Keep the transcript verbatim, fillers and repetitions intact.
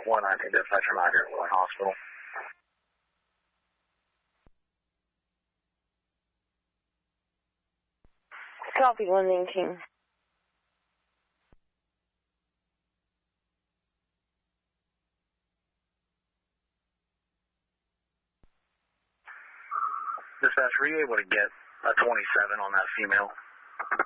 one nineteen dispatch, I'm out here at Roy Hospital. Copy, one nineteen. Dispatch, were you able to get a twenty-seven on that female?